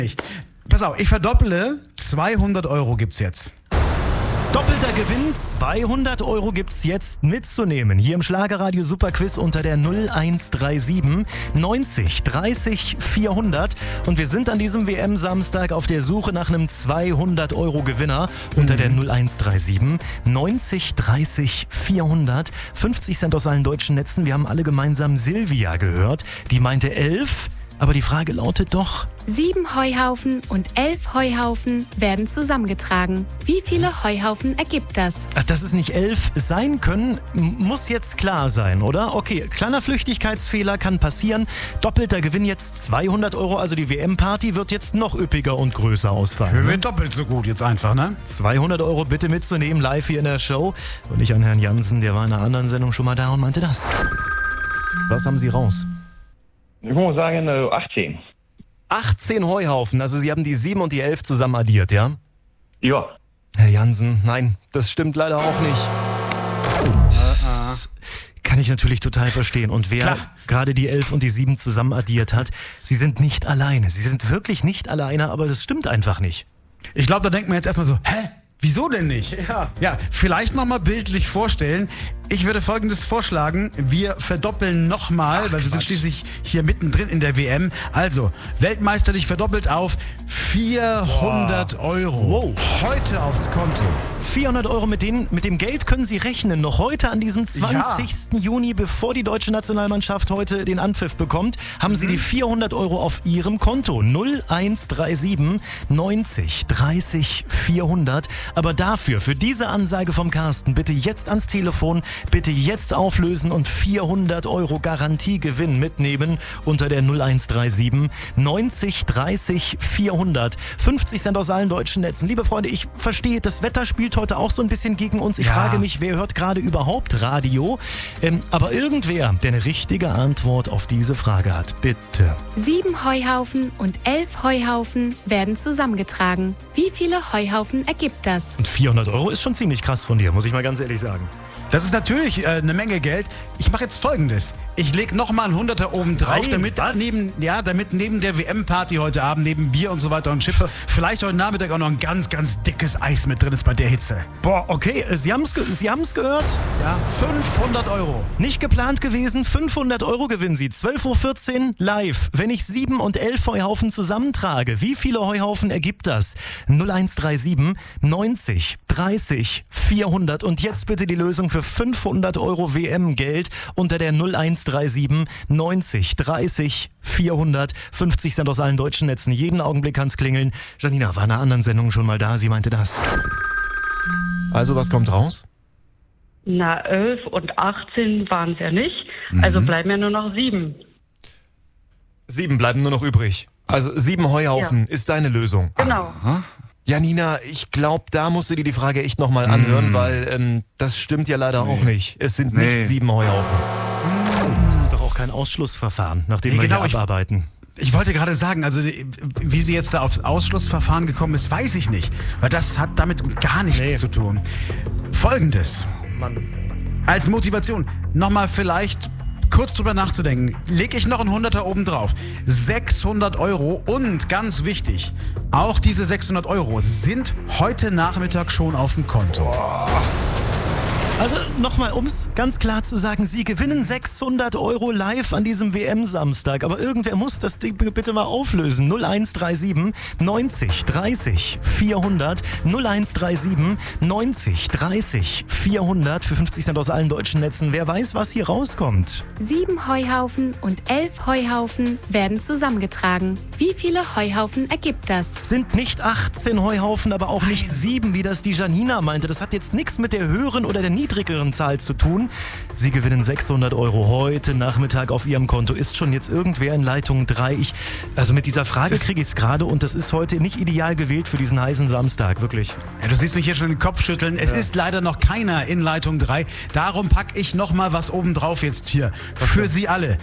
Pass auf, ich verdopple. 200 Euro gibt's jetzt. Doppelter Gewinn, 200 Euro gibt's jetzt mitzunehmen. Hier im Schlagerradio Superquiz unter der 0137 90 30 400. Und wir sind an diesem WM-Samstag auf der Suche nach einem 200 Euro Gewinner unter der 0137 90 30 400. 50 Cent aus allen deutschen Netzen. Wir haben alle gemeinsam Silvia gehört. Die meinte 11. Aber die Frage lautet doch: 7 Heuhaufen und 11 Heuhaufen werden zusammengetragen. Wie viele Heuhaufen ergibt das? Ach, dass es nicht 11 sein können, muss jetzt klar sein, oder? Okay, kleiner Flüchtigkeitsfehler kann passieren. Doppelter Gewinn jetzt 200 Euro, also die WM-Party wird jetzt noch üppiger und größer ausfallen. Wir werden doppelt so gut jetzt einfach, ne? 200 Euro bitte mitzunehmen, live hier in der Show. Und ich an Herrn Jansen, der war in einer anderen Sendung schon mal da und meinte das. Was haben Sie raus? Ich muss sagen 18. 18 Heuhaufen, also Sie haben die 7 und die 11 zusammen addiert, ja? Ja. Herr Jansen, nein, das stimmt leider auch nicht. Kann ich natürlich total verstehen. Und wer gerade die 11 und die 7 zusammen addiert hat, Sie sind nicht alleine. Sie sind wirklich nicht alleine, aber das stimmt einfach nicht. Ich glaube, da denkt man jetzt erstmal so, hä? Wieso denn nicht? Ja, vielleicht nochmal bildlich vorstellen. Ich würde Folgendes vorschlagen. Wir verdoppeln nochmal, weil wir sind schließlich hier mittendrin in der WM. Also, weltmeisterlich verdoppelt auf 400 Euro. Wow. Heute aufs Konto. 400 Euro, mit dem Geld können Sie rechnen. Noch heute an diesem 20. Juni, bevor die deutsche Nationalmannschaft heute den Anpfiff bekommt, haben Sie die 400 Euro auf Ihrem Konto. 0137 90 30 400. Aber dafür, für diese Ansage vom Carsten, bitte jetzt ans Telefon, bitte jetzt auflösen und 400 Euro Garantiegewinn mitnehmen unter der 0137 90 30 400. 50 Cent aus allen deutschen Netzen. Liebe Freunde, ich verstehe, das Wetter spielt heute auch so ein bisschen gegen uns. Ich frage mich, wer hört gerade überhaupt Radio? Aber irgendwer, der eine richtige Antwort auf diese Frage hat, bitte. 7 Heuhaufen und 11 Heuhaufen werden zusammengetragen. Wie viele Heuhaufen ergibt das? Und 400 Euro ist schon ziemlich krass von dir, muss ich mal ganz ehrlich sagen. Das ist natürlich eine Menge Geld. Ich mache jetzt Folgendes. Ich lege nochmal einen 100er oben drauf, damit neben der WM-Party heute Abend, neben Bier und so weiter und Chips, vielleicht heute Nachmittag auch noch ein ganz, ganz dickes Eis mit drin ist bei der Hitze. Boah, okay, Sie haben's gehört? Ja, 500 Euro. Nicht geplant gewesen, 500 Euro gewinnen Sie. 12.14 Uhr live. Wenn ich 7 und 11 Heuhaufen zusammentrage, wie viele Heuhaufen ergibt das? 0137 90 30 400. Und jetzt bitte die Lösung für 500 Euro WM-Geld unter der 0137 90 30 400. 50 Cent aus allen deutschen Netzen. Jeden Augenblick kann's klingeln. Janina war in einer anderen Sendung schon mal da. Sie meinte das. Also, was kommt raus? Na, 11 und 18 waren es ja nicht. Also bleiben ja nur noch 7. 7 bleiben nur noch übrig. Also 7 Heuhaufen ist deine Lösung. Genau. Aha. Janina, ich glaube, da musst du dir die Frage echt nochmal anhören, weil das stimmt ja leider auch nicht. Es sind nicht 7 Heuhaufen. Das ist doch auch kein Ausschlussverfahren, nachdem wir hier abarbeiten. Ich wollte gerade sagen, also wie sie jetzt da aufs Ausschlussverfahren gekommen ist, weiß ich nicht. Weil das hat damit gar nichts zu tun. Folgendes. Mann. Als Motivation nochmal vielleicht kurz drüber nachzudenken, lege ich noch einen 100er oben drauf. 600 Euro und ganz wichtig, auch diese 600 Euro sind heute Nachmittag schon auf dem Konto. Also nochmal, um es ganz klar zu sagen, Sie gewinnen 600 Euro live an diesem WM-Samstag. Aber irgendwer muss das Ding bitte mal auflösen. 0137 90 30 400. 0137 90 30 400 für 50 Cent aus allen deutschen Netzen. Wer weiß, was hier rauskommt? 7 Heuhaufen und 11 Heuhaufen werden zusammengetragen. Wie viele Heuhaufen ergibt das? Sind nicht 18 Heuhaufen, aber auch nicht 7, wie das die Janina meinte. Das hat jetzt nichts mit der höheren oder der niedrigeren Zahl zu tun. Sie gewinnen 600 Euro heute Nachmittag auf Ihrem Konto. Ist schon jetzt irgendwer in Leitung 3? Also mit dieser Frage kriege ich es gerade und das ist heute nicht ideal gewählt für diesen heißen Samstag, wirklich. Ja, du siehst mich hier schon den Kopf schütteln. Es ist leider noch keiner in Leitung 3. Darum packe ich nochmal was oben drauf jetzt hier. Für Sie alle.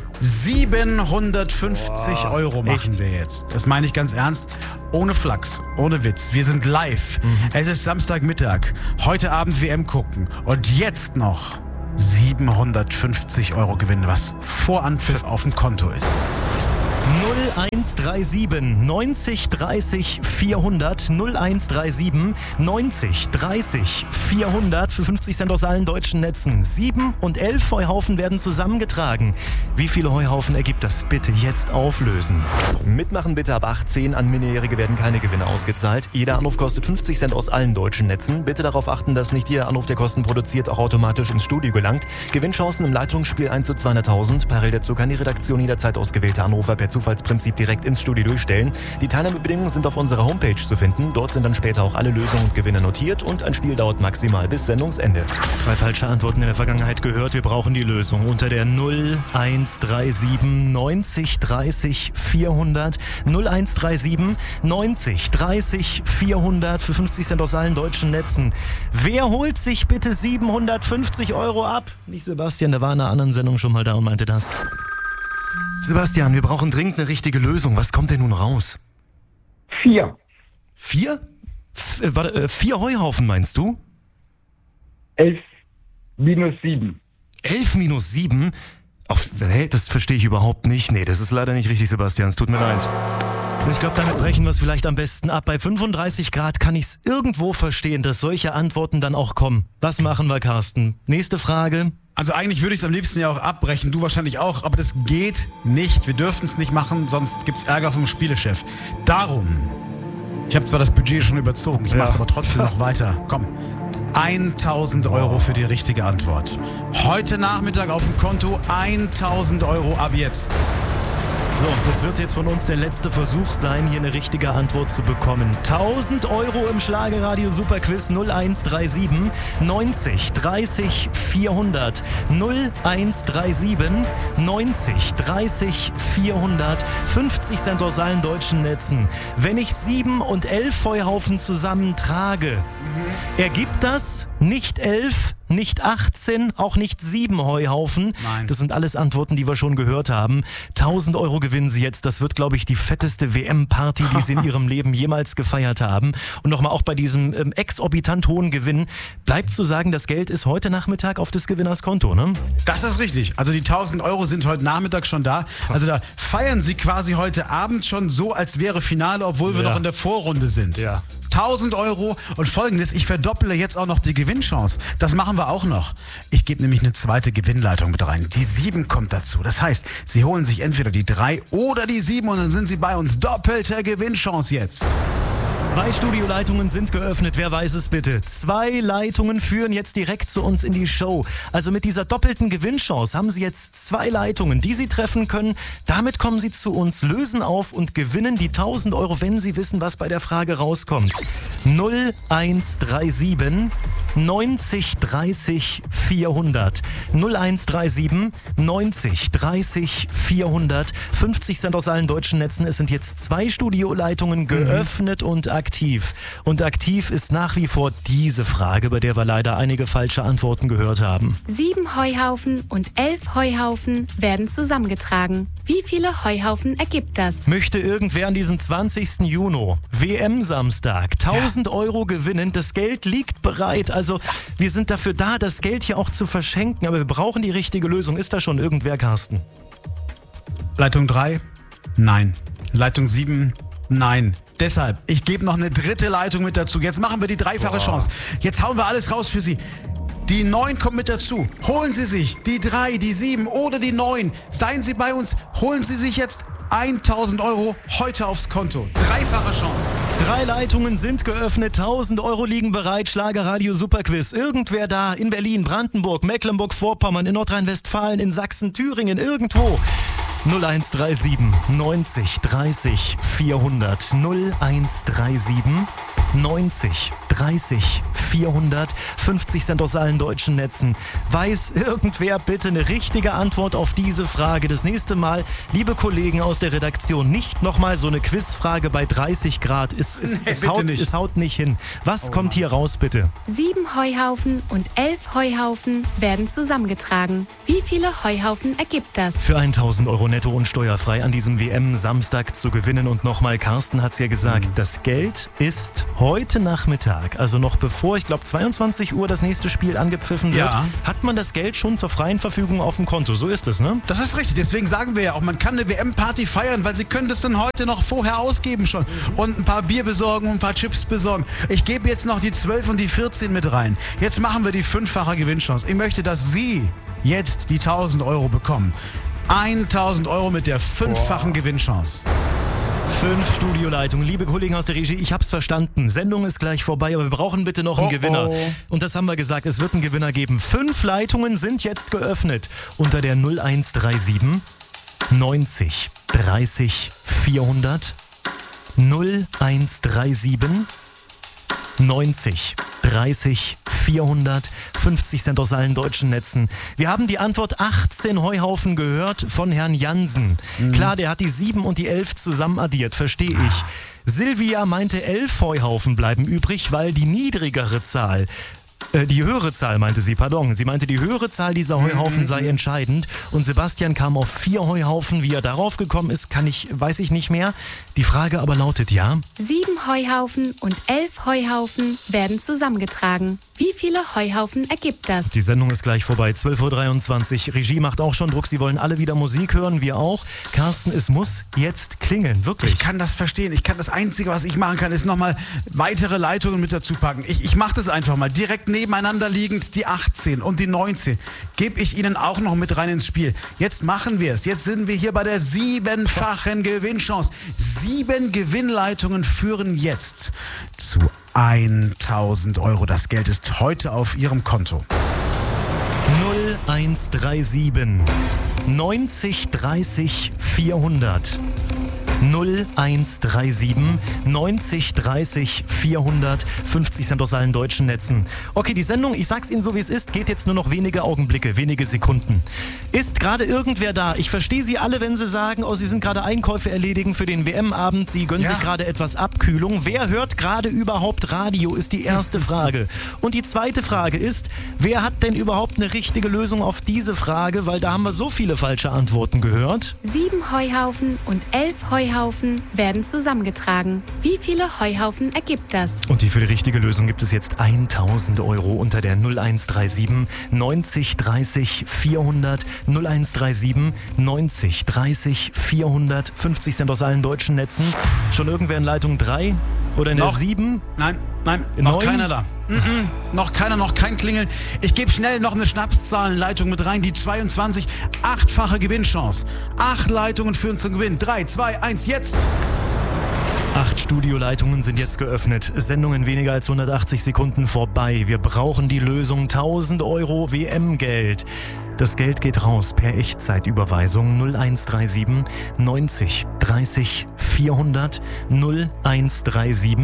750 Euro machen wir jetzt. Das meine ich ganz ernst. Ohne Flachs, ohne Witz. Wir sind live. Es ist Samstagmittag. Heute Abend WM gucken. Und jetzt noch 750 Euro gewinnen, was vor Anpfiff auf dem Konto ist. 0137 90 30 400 0137 90 30 400 für 50 Cent aus allen deutschen Netzen. 7 und 11 Heuhaufen werden zusammengetragen. Wie viele Heuhaufen ergibt das? Bitte jetzt auflösen. Mitmachen bitte ab 18. An Minderjährige werden keine Gewinne ausgezahlt. Jeder Anruf kostet 50 Cent aus allen deutschen Netzen. Bitte darauf achten, dass nicht jeder Anruf, der Kosten produziert, auch automatisch ins Studio gelangt. Gewinnchancen im Leitungsspiel 1 zu 200.000. Parallel dazu kann die Redaktion jederzeit ausgewählte Anrufer per Zufallsprinzip direkt ins Studio durchstellen. Die Teilnahmebedingungen sind auf unserer Homepage zu finden. Dort sind dann später auch alle Lösungen und Gewinne notiert und ein Spiel dauert maximal bis Sendungsende. 3 falsche Antworten in der Vergangenheit gehört. Wir brauchen die Lösung unter der 0137 90 30 400 0137 90 30 400 für 50 Cent aus allen deutschen Netzen. Wer holt sich bitte 750 € ab? Nicht Sebastian, der war in einer anderen Sendung schon mal da und meinte das. Sebastian, wir brauchen dringend eine richtige Lösung. Was kommt denn nun raus? 4. 4? 4 Heuhaufen meinst du? 11 minus 7. 11 minus 7? Das verstehe ich überhaupt nicht. Nee, das ist leider nicht richtig, Sebastian. Es tut mir leid. Ich glaube, damit brechen wir es vielleicht am besten ab. Bei 35 Grad kann ich es irgendwo verstehen, dass solche Antworten dann auch kommen. Was machen wir, Carsten? Nächste Frage. Also eigentlich würde ich es am liebsten ja auch abbrechen, du wahrscheinlich auch, aber das geht nicht. Wir dürfen es nicht machen, sonst gibt es Ärger vom Spielechef. Darum, ich habe zwar das Budget schon überzogen, ich mache es aber trotzdem noch weiter. Komm, 1.000 € für die richtige Antwort. Heute Nachmittag auf dem Konto 1.000 € ab jetzt. So, das wird jetzt von uns der letzte Versuch sein, hier eine richtige Antwort zu bekommen. 1.000 € im Schlagerradio Superquiz 0137 90 30 400 0137 90 30 400 50 Cent aus allen deutschen Netzen. Wenn ich 7 und 11 Heuhaufen zusammentrage, ergibt das nicht 11, nicht 18, auch nicht 7 Heuhaufen. Nein. Das sind alles Antworten, die wir schon gehört haben. 1.000 € gewinnen sie jetzt. Das wird, glaube ich, die fetteste WM-Party, die sie in ihrem Leben jemals gefeiert haben. Und nochmal auch bei diesem exorbitant hohen Gewinn bleibt zu sagen, das Geld ist heute Nachmittag auf des Gewinners Konto, ne? Das ist richtig. Also die 1.000 € sind heute Nachmittag schon da. Also da feiern sie quasi heute Abend schon so, als wäre Finale, obwohl wir noch in der Vorrunde sind. Ja. 1.000 € und Folgendes, ich verdopple jetzt auch noch die Gewinnchance. Das machen wir auch noch. Ich gebe nämlich eine zweite Gewinnleitung mit rein. Die 7 kommt dazu. Das heißt, Sie holen sich entweder die 3 oder die 7 und dann sind Sie bei uns. Doppelte Gewinnchance jetzt. 2 Studioleitungen sind geöffnet, wer weiß es bitte. 2 Leitungen führen jetzt direkt zu uns in die Show. Also mit dieser doppelten Gewinnchance haben Sie jetzt 2 Leitungen, die Sie treffen können. Damit kommen Sie zu uns, lösen auf und gewinnen die 1.000 €, wenn Sie wissen, was bei der Frage rauskommt. 0137 90 30 400 0137 90 30 400 50 Cent aus allen deutschen Netzen. Es sind jetzt 2 Studioleitungen geöffnet und aktiv. Und aktiv ist nach wie vor diese Frage, bei der wir leider einige falsche Antworten gehört haben. 7 Heuhaufen und 11 Heuhaufen werden zusammengetragen. Wie viele Heuhaufen ergibt das? Möchte irgendwer an diesem 20. Juni, WM-Samstag, 1.000 € gewinnen? Das Geld liegt bereit. Also wir sind dafür da, das Geld hier auch zu verschenken. Aber wir brauchen die richtige Lösung. Ist da schon irgendwer, Carsten? Leitung 3? Nein. Leitung 7? Nein. Deshalb, ich gebe noch eine dritte Leitung mit dazu. Jetzt machen wir die dreifache Chance. Jetzt hauen wir alles raus für Sie. Die 9 kommt mit dazu. Holen Sie sich die 3, die 7 oder die 9. Seien Sie bei uns. Holen Sie sich jetzt 1.000 € heute aufs Konto. Dreifache Chance. 3 Leitungen sind geöffnet, 1.000 € liegen bereit. Schlagerradio Superquiz. Irgendwer da in Berlin, Brandenburg, Mecklenburg-Vorpommern, in Nordrhein-Westfalen, in Sachsen, Thüringen, irgendwo. 0137 90 30 400 0137 90 30 400 50 Cent aus allen deutschen Netzen. Weiß irgendwer bitte eine richtige Antwort auf diese Frage? Das nächste Mal, liebe Kollegen aus der Redaktion, nicht nochmal so eine Quizfrage bei 30 Grad. Es haut nicht hin. Was kommt hier raus, bitte? 7 Heuhaufen und 11 Heuhaufen werden zusammengetragen. Wie viele Heuhaufen ergibt das? Für 1.000 € netto und steuerfrei an diesem WM-Samstag zu gewinnen. Und nochmal, Carsten hat es ja gesagt, das Geld ist heute Nachmittag Donnerstag, also noch bevor, ich glaube 22 Uhr das nächste Spiel angepfiffen wird, hat man das Geld schon zur freien Verfügung auf dem Konto. So ist es, ne? Das ist richtig. Deswegen sagen wir ja auch, man kann eine WM-Party feiern, weil Sie können das dann heute noch vorher ausgeben schon. Und ein paar Bier besorgen und ein paar Chips besorgen. Ich gebe jetzt noch die 12 und die 14 mit rein. Jetzt machen wir die 5-fache Gewinnchance. Ich möchte, dass Sie jetzt die 1.000 Euro bekommen. 1.000 Euro mit der 5-fachen Gewinnchance. 5 Studioleitungen. Liebe Kollegen aus der Regie, ich hab's verstanden. Sendung ist gleich vorbei, aber wir brauchen bitte noch einen Gewinner. Und das haben wir gesagt, es wird einen Gewinner geben. 5 Leitungen sind jetzt geöffnet unter der 0137 90 30 400 0137 90 30 400, 50 Cent aus allen deutschen Netzen. Wir haben die Antwort 18 Heuhaufen gehört von Herrn Jansen. Klar, der hat die 7 und die 11 zusammen addiert, verstehe ich. Silvia meinte 11 Heuhaufen bleiben übrig, weil die niedrigere Zahl, die höhere Zahl meinte sie, pardon. Sie meinte, die höhere Zahl dieser Heuhaufen sei entscheidend. Und Sebastian kam auf 4 Heuhaufen. Wie er darauf gekommen ist, weiß ich nicht mehr. Die Frage aber lautet, 7 Heuhaufen und 11 Heuhaufen werden zusammengetragen. Wie viele Heuhaufen ergibt das? Die Sendung ist gleich vorbei, 12.23 Uhr. Regie macht auch schon Druck. Sie wollen alle wieder Musik hören, wir auch. Carsten, es muss jetzt klingeln, wirklich. Ich kann das verstehen. Das Einzige, was ich machen kann, ist nochmal weitere Leitungen mit dazu packen. Ich mache das einfach mal. Direkt nebeneinander liegend die 18 und die 19 gebe ich Ihnen auch noch mit rein ins Spiel. Jetzt machen wir es. Jetzt sind wir hier bei der 7-fachen Gewinnchance. 7 Gewinnleitungen führen jetzt zu 1.000 Euro. Das Geld ist heute auf Ihrem Konto. 0137 90 30 400 0137 90 30 400, 50 Cent aus allen deutschen Netzen. Okay, die Sendung, ich sag's Ihnen so wie es ist, geht jetzt nur noch wenige Augenblicke, wenige Sekunden. Ist gerade irgendwer da? Ich verstehe Sie alle, wenn Sie sagen, Sie sind gerade Einkäufe erledigen für den WM-Abend, Sie gönnen sich gerade etwas Abkühlung. Wer hört gerade überhaupt Radio, ist die erste Frage. Und die zweite Frage ist, wer hat denn überhaupt eine richtige Lösung auf diese Frage? Weil da haben wir so viele falsche Antworten gehört. 7 Heuhaufen und 11 Heuhaufen werden zusammengetragen. Wie viele Heuhaufen ergibt das? Und für die richtige Lösung gibt es jetzt 1.000 Euro unter der 0137 90 30 400 0137 90 30 400, 50 Cent aus allen deutschen Netzen. Schon irgendwer in Leitung 3 oder in der 7? Nein, noch keiner da. Noch kein Klingeln. Ich gebe schnell noch eine Schnapszahlenleitung mit rein, die 22, 8-fache Gewinnchance. 8 Leitungen führen zum Gewinn. 3, 2, 1, jetzt! 8 Studioleitungen sind jetzt geöffnet. Sendung in weniger als 180 Sekunden vorbei. Wir brauchen die Lösung 1.000 Euro WM-Geld. Das Geld geht raus per Echtzeitüberweisung 0137 90 30 400 0137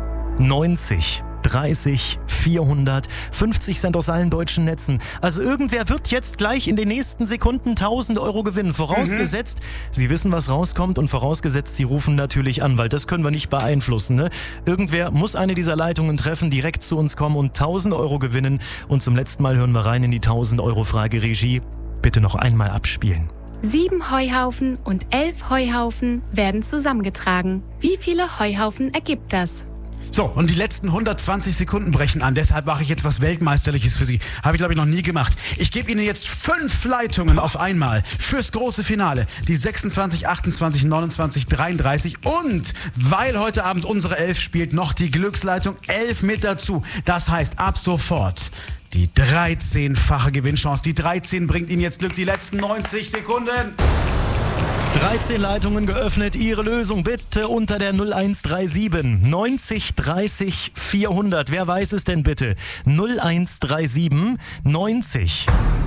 90 30 400, 50 Cent aus allen deutschen Netzen. Also irgendwer wird jetzt gleich in den nächsten Sekunden 1.000 Euro gewinnen. Vorausgesetzt, Sie wissen, was rauskommt und vorausgesetzt, Sie rufen natürlich an, weil das können wir nicht beeinflussen. Ne? Irgendwer muss eine dieser Leitungen treffen, direkt zu uns kommen und 1.000 Euro gewinnen. Und zum letzten Mal hören wir rein in die 1.000 Euro Frage. Regie, bitte noch einmal abspielen. 7 Heuhaufen und 11 Heuhaufen werden zusammengetragen. Wie viele Heuhaufen ergibt das? So, und die letzten 120 Sekunden brechen an. Deshalb mache ich jetzt was Weltmeisterliches für Sie. Habe ich, glaube ich, noch nie gemacht. Ich gebe Ihnen jetzt 5 Leitungen auf einmal fürs große Finale. Die 26, 28, 29, 33. Und weil heute Abend unsere 11 spielt, noch die Glücksleitung 11 mit dazu. Das heißt, ab sofort die 13-fache Gewinnchance. Die 13 bringt Ihnen jetzt Glück. Die letzten 90 Sekunden. 13 Leitungen geöffnet. Ihre Lösung bitte unter der 0137 90 30 400. Wer weiß es denn bitte? 0137 90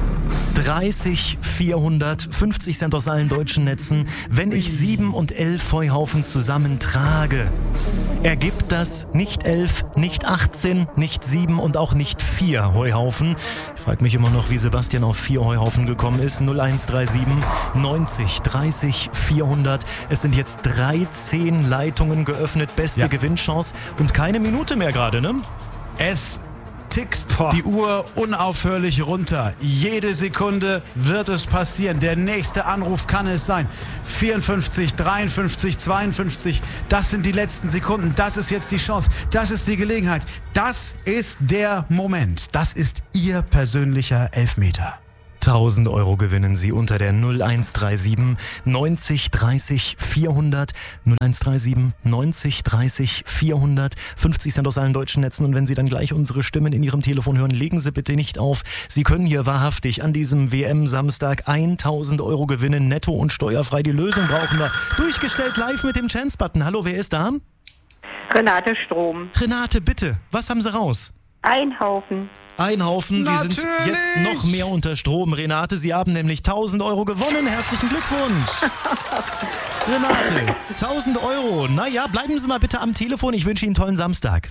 30 400, 50 Cent aus allen deutschen Netzen. Wenn ich 7 und 11 Heuhaufen zusammentrage, ergibt das nicht 11, nicht 18, nicht 7 und auch nicht 4 Heuhaufen. Ich frage mich immer noch, wie Sebastian auf 4 Heuhaufen gekommen ist. 0137 90 30 400. Es sind jetzt 13 Leitungen geöffnet. Beste Gewinnchance und keine Minute mehr gerade, ne? Es tickt die Uhr unaufhörlich runter. Jede Sekunde wird es passieren. Der nächste Anruf kann es sein. 54, 53, 52. Das sind die letzten Sekunden. Das ist jetzt die Chance. Das ist die Gelegenheit. Das ist der Moment. Das ist Ihr persönlicher Elfmeter. 1.000 Euro gewinnen Sie unter der 0137 90 30 400. 0137 90 30 400. 50 Cent aus allen deutschen Netzen. Und wenn Sie dann gleich unsere Stimmen in Ihrem Telefon hören, legen Sie bitte nicht auf. Sie können hier wahrhaftig an diesem WM-Samstag 1.000 Euro gewinnen, netto und steuerfrei. Die Lösung brauchen wir. Durchgestellt live mit dem Chance-Button. Hallo, wer ist da? Renate Strom. Renate, bitte. Was haben Sie raus? Ein Haufen. Ein Haufen. Sie sind jetzt noch mehr unter Strom, Renate. Sie haben nämlich 1.000 Euro gewonnen. Herzlichen Glückwunsch. Renate, 1.000 Euro. Naja, bleiben Sie mal bitte am Telefon. Ich wünsche Ihnen einen tollen Samstag.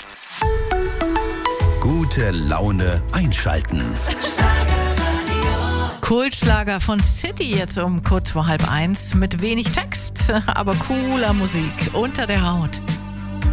Gute Laune einschalten. Kultschlager von City jetzt um kurz vor 12:30 mit wenig Text, aber cooler Musik unter der Haut.